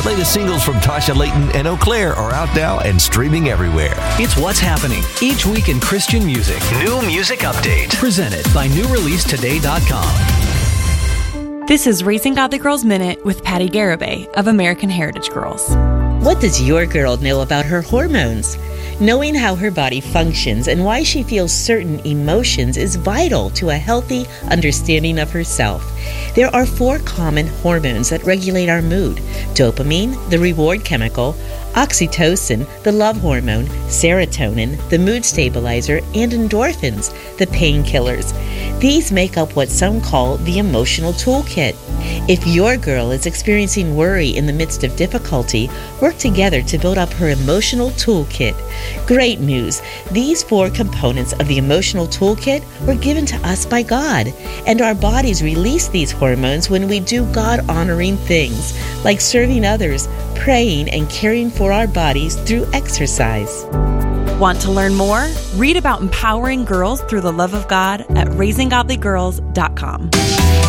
latest singles from Tasha Layton and Eau Claire are out now and streaming everywhere. It's what's happening each week in Christian music. New Music Update. Presented by NewReleaseToday.com. This is Raising Godly Girls Minute with Patty Garibay of American Heritage Girls. What does your girl know about her hormones? Knowing how her body functions and why she feels certain emotions is vital to a healthy understanding of herself. There are 4 common hormones that regulate our mood: dopamine, the reward chemical; oxytocin, the love hormone; serotonin, the mood stabilizer; and endorphins, the painkillers. These make up what some call the emotional toolkit. If your girl is experiencing worry in the midst of difficulty, work together to build up her emotional toolkit. Great news! These 4 components of the emotional toolkit were given to us by God, and our bodies release these hormones when we do God-honoring things, like serving others, praying, and caring for our bodies through exercise. Want to learn more? Read about empowering girls through the love of God at RaisingGodlyGirls.com.